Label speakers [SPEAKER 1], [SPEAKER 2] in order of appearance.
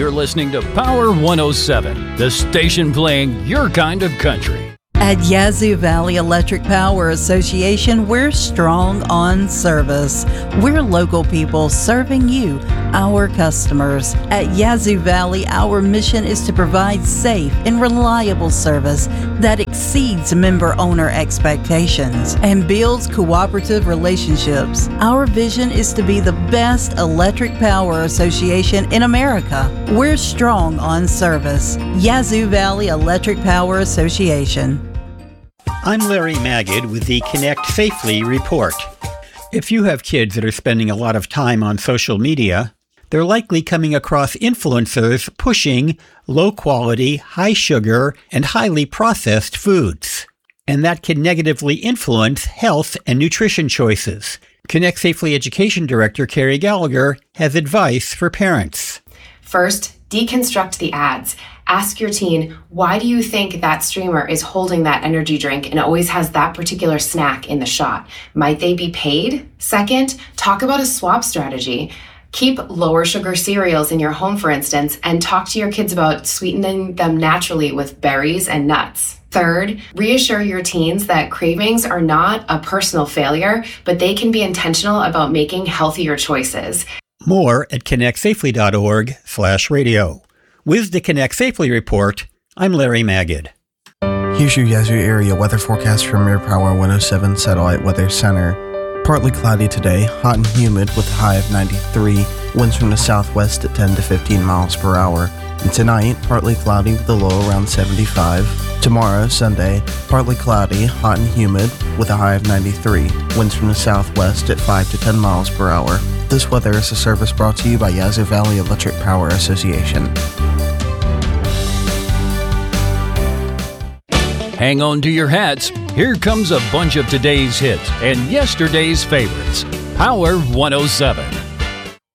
[SPEAKER 1] You're listening to Power 107, the station playing your kind of country.
[SPEAKER 2] At Yazoo Valley Electric Power Association, we're strong on service. We're local people serving you, our customers. At Yazoo Valley, our mission is to provide safe and reliable service that exceeds member-owner expectations and builds cooperative relationships. Our vision is to be the best electric power association in America. We're strong on service. Yazoo Valley Electric Power Association.
[SPEAKER 3] I'm Larry Magid with the Connect Safely report. If you have kids that are spending a lot of time on social media, they're likely coming across influencers pushing low-quality, high-sugar, and highly processed foods. And that can negatively influence health and nutrition choices. Connect Safely Education Director Carrie Gallagher has advice for parents.
[SPEAKER 4] First, deconstruct the ads. Ask your teen, why do you think that streamer is holding that energy drink and always has that particular snack in the shot? Might they be paid? Second, talk about a swap strategy. Keep lower sugar cereals in your home, for instance, and talk to your kids about sweetening them naturally with berries and nuts. Third, reassure your teens that cravings are not a personal failure, but they can be intentional about making healthier choices.
[SPEAKER 3] More at connectsafely.org/radio. With the Connect Safely report, I'm Larry Magid.
[SPEAKER 5] Here's your Yazoo area weather forecast from your Power 107 Satellite Weather Center. Partly cloudy today, hot and humid with a high of 93, winds from the southwest at 10 to 15 miles per hour. And tonight, partly cloudy with a low around 75. Tomorrow, Sunday, partly cloudy, hot and humid with a high of 93, winds from the southwest at 5 to 10 miles per hour. This weather is a service brought to you by Yazoo Valley Electric Power Association.
[SPEAKER 1] Hang on to your hats. Here comes a bunch of today's hits and yesterday's favorites. Power 107.